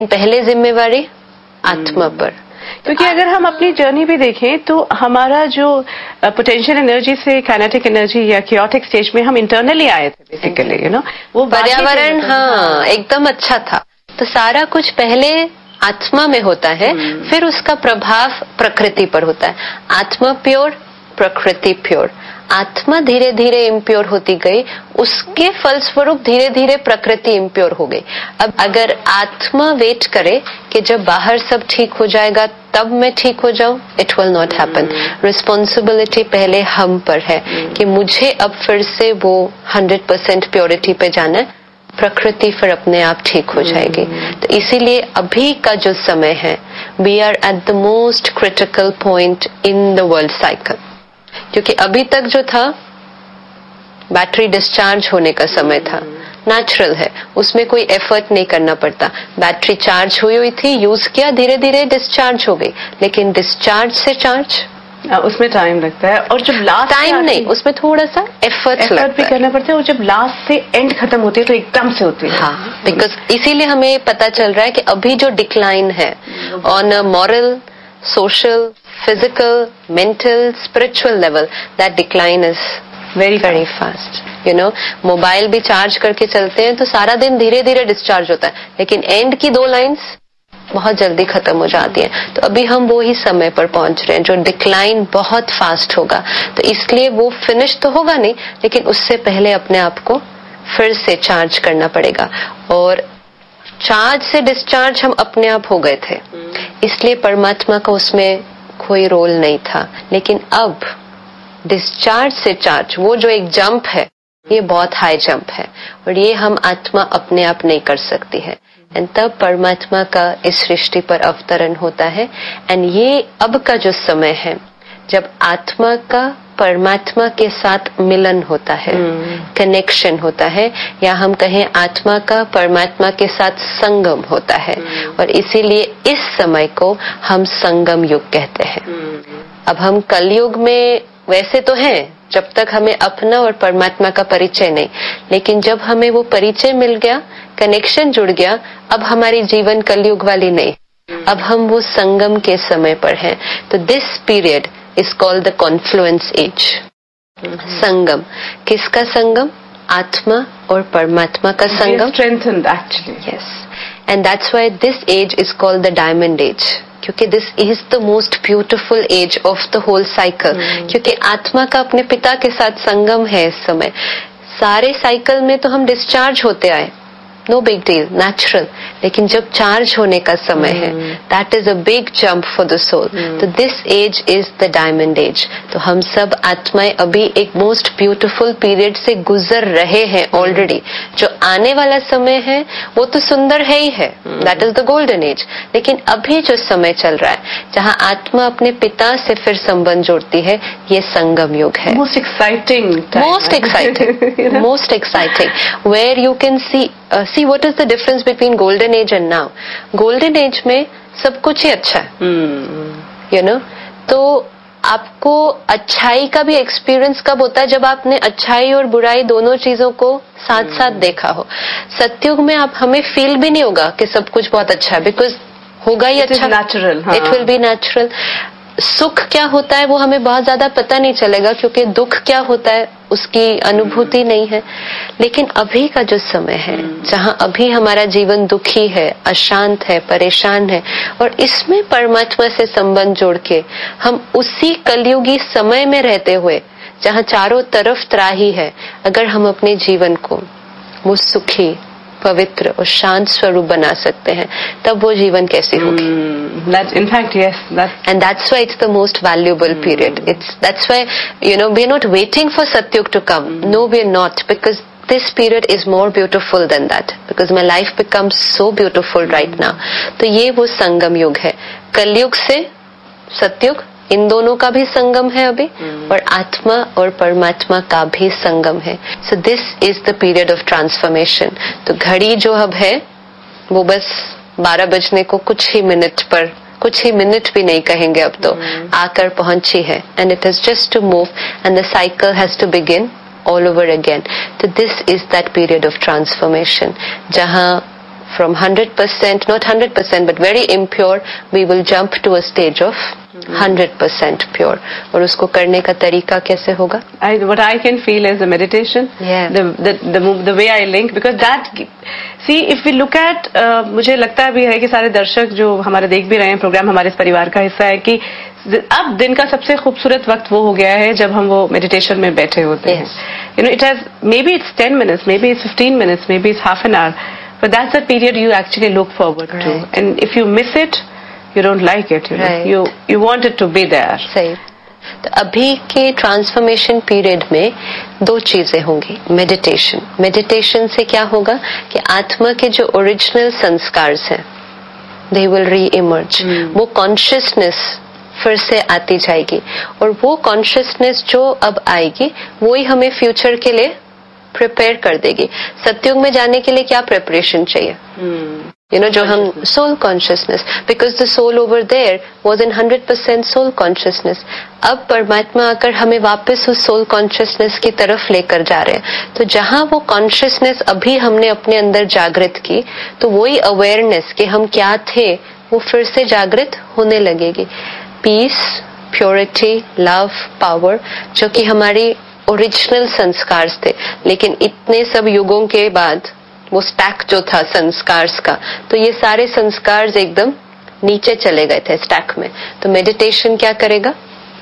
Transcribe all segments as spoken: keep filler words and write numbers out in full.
पहले जिम्मेवारी आत्मा पर, क्योंकि अगर हम अपनी जर्नी भी देखें तो हमारा जो पोटेंशियल एनर्जी से काइनेटिक एनर्जी या कियोटिक स्टेज में हम इंटरनली आए थे बेसिकली, यू नो, वो पर्यावरण हाँ एकदम अच्छा था। तो सारा कुछ पहले आत्मा में होता है, फिर उसका प्रभाव प्रकृति पर होता है। आत्मा प्योर, प्रकृति प्योर। आत्मा धीरे धीरे इम्प्योर होती गई, उसके फलस्वरूप धीरे धीरे प्रकृति इम्प्योर हो गई। अब अगर आत्मा वेट करे कि जब बाहर सब ठीक हो जाएगा तब मैं ठीक हो जाऊं, it will not happen. Responsibility पहले हम पर है कि मुझे अब फिर से वो हंड्रेड परसेंट प्योरिटी पे जाना है, प्रकृति फिर अपने आप ठीक हो जाएगी। तो इसीलिए अभी का जो समय है, we are at the most critical point in the world cycle, क्योंकि अभी तक जो था बैटरी डिस्चार्ज होने का समय था, नेचुरल है, उसमें कोई एफर्ट नहीं करना पड़ता। बैटरी चार्ज हुई हुई थी, यूज किया, धीरे धीरे डिस्चार्ज हो गई। लेकिन डिस्चार्ज से चार्ज उसमें टाइम लगता है, और जब लास्ट टाइम नहीं, उसमें थोड़ा सा एफर्ट एफर्ट भी करना पड़ता है, और जब लास्ट से एंड खत्म होती है तो एकदम से होती है। हाँ, बिकॉज इसीलिए हमें पता चल रहा है कि अभी जो डिक्लाइन है on a moral, social, physical, mental, spiritual level, that decline is very very fast. You know, mobile भी चार्ज करके चलते हैं तो सारा दिन धीरे धीरे डिस्चार्ज होता है, लेकिन एंड की दो लाइंस बहुत जल्दी खत्म हो जाती हैं। तो अभी हम वो ही समय पर पहुंच रहे हैं जो डिक्लाइन बहुत फास्ट होगा। तो इसलिए वो फिनिश तो होगा नहीं, लेकिन उससे पहले अपने आप को फिर से चार्ज करना पड़ेगा। और चार्ज से डिस्चार्ज हम अपने आप हो गए थे, इसलिए परमात्मा का उसमें कोई रोल नहीं था। लेकिन अब डिस्चार्ज से चार्ज, वो जो एक जंप है, ये बहुत हाई जंप है, और ये हम आत्मा अपने आप नहीं कर सकती है। एंड तब परमात्मा का इस सृष्टि पर अवतरण होता है। एंड ये अब का जो समय है जब आत्मा का परमात्मा के साथ मिलन होता है, कनेक्शन hmm. होता है, या हम कहें आत्मा का परमात्मा के साथ संगम होता है। hmm. और इसीलिए इस समय को हम संगम युग कहते हैं। hmm. अब हम कलयुग में वैसे तो हैं जब तक हमें अपना और परमात्मा का परिचय नहीं, लेकिन जब हमें वो परिचय मिल गया, कनेक्शन जुड़ गया, अब हमारी जीवन कलयुग वाली नहीं, hmm. अब हम वो संगम के समय पर हैं। तो this period is called the confluence age. mm-hmm. संगम, किसका संगम? आत्मा और परमात्मा का संगम। Strengthened actually. Yes, and that's why this age is called the diamond age, क्योंकि this is the most beautiful age of the whole cycle. mm-hmm. क्योंकि आत्मा का अपने पिता के साथ संगम है इस समय। सारे साइकिल में तो हम डिस्चार्ज होते आए, नो बिग डील, नेचुरल, लेकिन जब चार्ज होने का समय hmm. है, that is a big jump for the soul. तो this as is the diamond as. तो हम सब आत्माएं अभी एक मोस्ट ब्यूटीफुल पीरियड से गुजर रहे हैं ऑलरेडी। hmm. जो आने वाला समय है वो तो सुंदर है ही है, that is the golden age. लेकिन अभी जो समय चल रहा है जहाँ आत्मा अपने पिता से फिर संबंध जोड़ती है, ये संगम युग है। Most exciting most exciting most exciting where you can see Uh, see what is the difference between golden age and now. Golden age में सब कुछ ही अच्छा है, hmm. you know, तो आपको अच्छाई का भी एक्सपीरियंस कब होता है? जब आपने अच्छाई और बुराई दोनों चीजों को साथ hmm. साथ देखा हो। सत्युग में आप हमें फील भी नहीं होगा कि सब कुछ बहुत अच्छा है, बिकॉज होगा ही अच्छा, natural, it will be natural. सुख क्या होता है वो हमें बहुत ज्यादा पता नहीं चलेगा, क्योंकि दुख क्या होता है उसकी अनुभूति नहीं है। लेकिन अभी का जो समय है जहाँ अभी हमारा जीवन दुखी है, अशांत है, परेशान है, और इसमें परमात्मा से संबंध जोड़ के हम उसी कलयुगी समय में रहते हुए जहाँ चारों तरफ त्राही है, अगर हम अपने जीवन को वो सुखी, पवित्र और शांत स्वरूप बना सकते हैं, तब वो जीवन कैसी होगी? mm, that, in fact, yes, that, and that's why it's the most valuable mm. period. It's that's why, you know, we're not waiting for Satyug to come. Mm. No, we're not, because this period is more beautiful than that. Because my life becomes so beautiful mm. right now. तो ये वो संगम युग है, कलयुग से सत्युग, इन दोनों का भी संगम है अभी, hmm. और आत्मा और परमात्मा का भी संगम है। So this is the period of transformation. तो घड़ी जो अब है वो बस बारह बजने को कुछ ही मिनट पर, कुछ ही मिनट भी नहीं कहेंगे अब तो, hmm. आकर पहुंची है। And it is just to move and the cycle has to begin all over again. तो this is that period of transformation जहाँ From one hundred percent, not one hundred percent, but very impure, we will jump to a stage of one hundred percent pure. और उसको करने का तरीका कैसे होगा? I, what I can feel is the meditation, yeah. the, the the the way I link, because that, see, if we look at, uh, मुझे लगता भी है कि सारे दर्शक जो हमारे देख भी रहे हैं प्रोग्राम, हमारे इस परिवार का हिस्सा है, कि अब दिन का सबसे खूबसूरत वक्त वो हो गया है जब हम वो मेडिटेशन में बैठे होते yes. हैं. You know, it has, maybe it's ten minutes, maybe it's fifteen minutes, maybe it's half an hour, but that's the period you actually look forward right. to. And if you miss it, you don't like it. You know? right. you you want it to be there. सही. तो अभी के transformation period में दो चीजें होंगी. Meditation meditation से क्या होगा कि आत्मा के जो ओरिजिनल संस्कार हैं दे विल री इमर्ज. वो कॉन्शियसनेस फिर से आती जाएगी, और वो कॉन्शियसनेस जो अब आएगी वो ही हमें फ्यूचर के लिए प्रिपेयर कर देगी. सत्युग में जाने के लिए क्या प्रिपरेशन चाहिए? यू नो, जो हम soul consciousness, because the soul over there was in hundred percent soul consciousness. अब परमात्मा आकर हमें वापस उस सोल कॉन्शियसनेस की तरफ लेकर जा रहे हैं. तो जहां वो कॉन्शियसनेस अभी हमने अपने अंदर जागृत की, तो वही अवेयरनेस कि हम क्या थे वो फिर से जागृत होने लगेगी. पीस, प्योरिटी, लव, पावर, जो कि हमारी ओरिजिनल संस्कार थे, लेकिन इतने सब युगों के बाद वो स्टैक जो था संस्कार्स का, तो ये सारे संस्कार एकदम नीचे चले गए थे स्टैक में. तो मेडिटेशन क्या करेगा?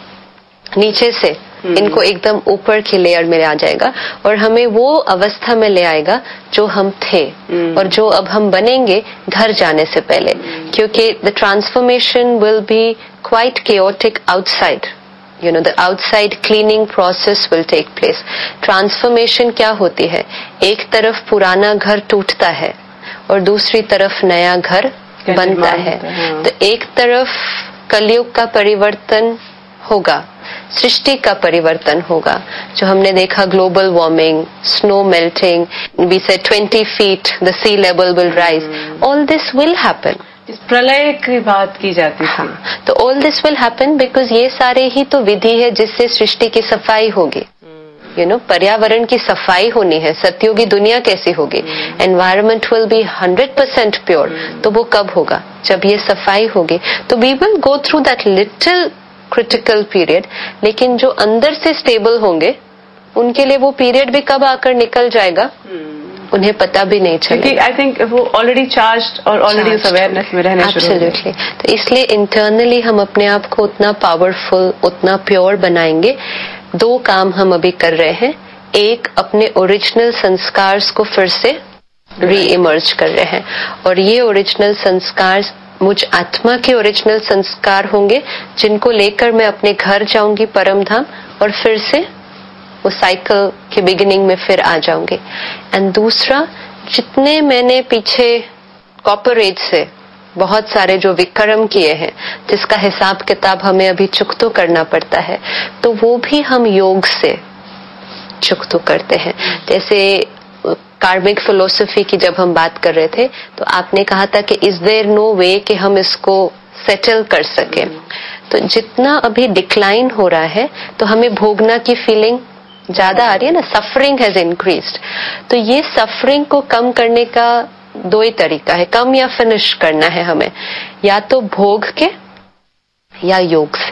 नीचे से इनको एकदम ऊपर की लेयर में आ जाएगा और हमें वो अवस्था में ले आएगा जो हम थे और जो अब हम बनेंगे घर जाने से पहले. क्योंकि the transformation will be quite chaotic outside. You know, the outside cleaning process will take place. Transformation क्या होती है? एक तरफ पुराना घर टूटता है और दूसरी तरफ नया घर बनता है. तो एक तरफ कलयुग का परिवर्तन होगा, सृष्टि का परिवर्तन होगा, जो हमने देखा global warming, snow melting, we said twenty feet the C level will rise. All this will happen. प्रलय की बात की जाती थी. तो all this will happen because ये सारे ही तो विधि है जिससे सृष्टि की सफाई होगी. यू नो, पर्यावरण की सफाई होनी है. सत्युगी दुनिया कैसी होगी? Environment will be hundred percent pure. तो वो कब होगा? जब ये सफाई होगी. तो we will go through that little critical period, लेकिन जो अंदर से स्टेबल होंगे उनके लिए वो पीरियड भी कब आकर निकल जाएगा उन्हें पता भी नहीं चलेगा. आई थिंक वो ऑलरेडी चार्ज्ड और ऑलरेडी उस अवेयरनेस में रहने शुरू हो गए. एब्सोल्युटली. तो इसलिए इंटरनली हम अपने आप को उतना पावरफुल, उतना प्योर बनाएंगे. दो काम हम अभी कर रहे हैं. एक, अपने ओरिजिनल संस्कार को फिर से री इमर्ज कर रहे हैं, और ये ओरिजिनल संस्कार मुझ आत्मा के ओरिजिनल संस्कार होंगे जिनको लेकर मैं अपने घर जाऊंगी परम धाम, और फिर से वो साइकिल के बिगिनिंग में फिर आ जाऊंगी. एंड दूसरा, जितने मैंने पीछे कॉपर एज से बहुत सारे जो विक्रम किए हैं जिसका हिसाब किताब हमें अभी चुकतो करना पड़ता है, तो वो भी हम योग से चुकतो करते हैं. जैसे कार्मिक फिलोसफी की जब हम बात कर रहे थे तो आपने कहा था कि इज देयर नो वे कि हम इसको सेटल कर सके. तो जितना अभी डिक्लाइन हो रहा है तो हमें भोगना की फीलिंग ज्यादा आ रही है ना, सफरिंग हैज इंक्रीज्ड. तो ये सफरिंग को कम करने का दो ही तरीका है, कम या फिनिश करना है हमें, या तो भोग के या योग से.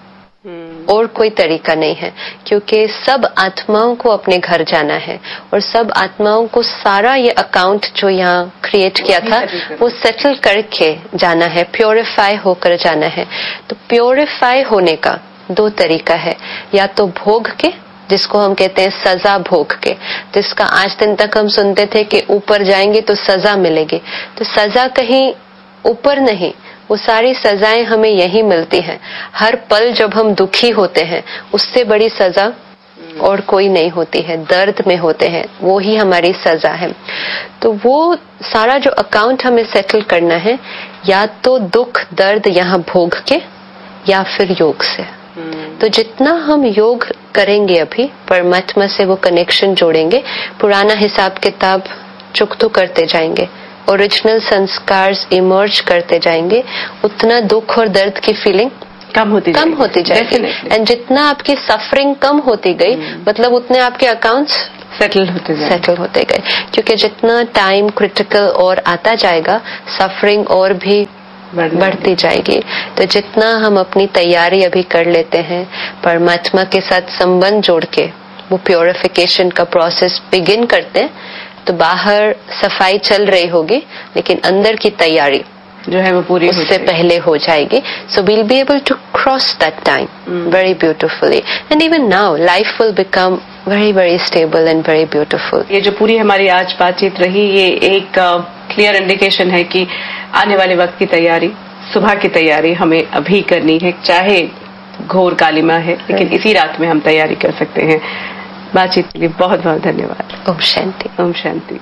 और कोई तरीका नहीं है, क्योंकि सब आत्माओं को अपने घर जाना है और सब आत्माओं को सारा ये अकाउंट जो यहाँ क्रिएट किया था वो सेटल करके जाना है, प्योरीफाई होकर जाना है. तो प्योरीफाई होने का दो तरीका है, या तो भोग के, जिसको हम कहते हैं सजा भोग के, जिसका आज दिन तक हम सुनते थे कि ऊपर जाएंगे तो सजा मिलेगी. तो सजा कहीं ऊपर नहीं, वो सारी सजाएं हमें यही मिलती हैं. हर पल जब हम दुखी होते हैं उससे बड़ी सजा और कोई नहीं होती है. दर्द में होते हैं, वो ही हमारी सजा है. तो वो सारा जो अकाउंट हमें सेटल करना है, या तो दुख दर्द यहाँ भोग के या फिर योग से. तो जितना हम योग करेंगे अभी, परमात्मा से वो कनेक्शन जोड़ेंगे, पुराना हिसाब किताब चुकतो करते जाएंगे, ओरिजिनल संस्कार इमर्ज करते जाएंगे, उतना दुख और दर्द की फीलिंग कम होती कम होती जाएगी. एंड जितना आपकी सफरिंग कम होती गई, मतलब उतने आपके अकाउंट्स सेटल होते गए सेटल होते गए क्योंकि जितना टाइम क्रिटिकल और आता जाएगा सफरिंग और भी बढ़ती जाएगी। तो जितना हम अपनी तैयारी अभी कर लेते हैं परमात्मा के साथ संबंध जोड़ के वो प्योरिफिकेशन का प्रोसेस बिगिन करते हैं तो बाहर सफाई चल रही होगी लेकिन अंदर की तैयारी जो है वो पूरी उससे पहले हो जाएगी। So we'll be able to cross that time very beautifully and even now life will become very very stable and very beautiful. ये जो पूरी हमारी आज बातचीत रही ये एक क्लियर uh, इंडिकेशन है कि आने वाले वक्त की तैयारी सुबह की तैयारी हमें अभी करनी है, चाहे घोर कालिमा है लेकिन इसी रात में हम तैयारी कर सकते हैं। बातचीत के लिए बहुत बहुत धन्यवाद। ओम शांति। ओम शांति।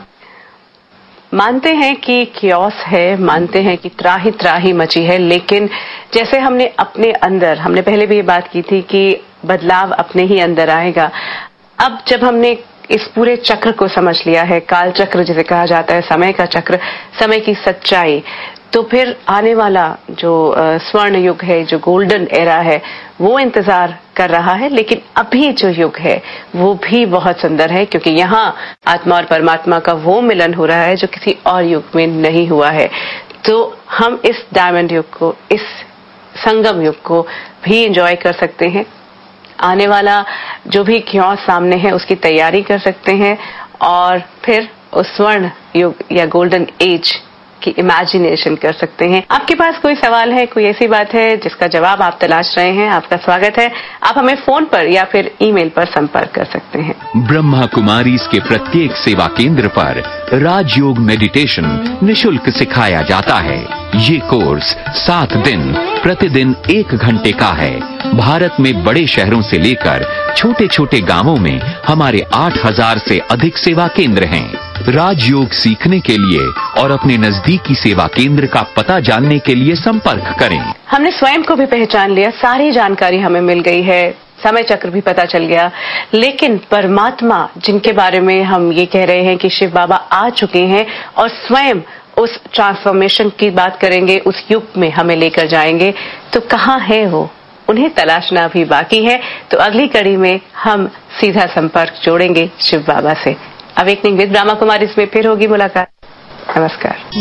मानते हैं कि क्योस है, मानते हैं कि त्राही त्राही मची है, लेकिन जैसे हमने अपने अंदर, हमने पहले भी ये बात की थी कि बदलाव अपने ही अंदर आएगा। अब जब हमने इस पूरे चक्र को समझ लिया है, काल चक्र जिसे कहा जाता है, समय का चक्र, समय की सच्चाई, तो फिर आने वाला जो स्वर्ण युग है, जो गोल्डन एरा है, वो इंतजार कर रहा है। लेकिन अभी जो युग है वो भी बहुत सुंदर है क्योंकि यहाँ आत्मा और परमात्मा का वो मिलन हो रहा है जो किसी और युग में नहीं हुआ है। तो हम इस डायमंड युग को, इस संगम युग को भी एंजॉय कर सकते हैं। आने वाला जो भी क्यों सामने है उसकी तैयारी कर सकते हैं और फिर उस स्वर्ण युग या गोल्डन एज की इमेजिनेशन कर सकते हैं। आपके पास कोई सवाल है, कोई ऐसी बात है जिसका जवाब आप तलाश रहे हैं, आपका स्वागत है। आप हमें फोन पर या फिर ईमेल पर संपर्क कर सकते हैं। ब्रह्मा कुमारीज के प्रत्येक सेवा केंद्र पर राजयोग मेडिटेशन निशुल्क सिखाया जाता है। ये कोर्स सात दिन प्रतिदिन एक घंटे का है। भारत में बड़े शहरों से लेकर छोटे छोटे गांवों में हमारे आठ हजार से अधिक सेवा केंद्र हैं। राजयोग सीखने के लिए और अपने नजदीकी सेवा केंद्र का पता जानने के लिए संपर्क करें। हमने स्वयं को भी पहचान लिया, सारी जानकारी हमें मिल गई है, समय चक्र भी पता चल गया, लेकिन परमात्मा जिनके बारे में हम ये कह रहे हैं कि शिव बाबा आ चुके हैं और स्वयं उस ट्रांसफॉर्मेशन की बात करेंगे, उस युग में हमें लेकर जाएंगे, तो कहाँ है वो? उन्हें तलाशना भी बाकी है। तो अगली कड़ी में हम सीधा संपर्क जोड़ेंगे शिव बाबा से। अवेकनिंग विद ब्रह्मा कुमारी इसमें फिर होगी मुलाकात। नमस्कार।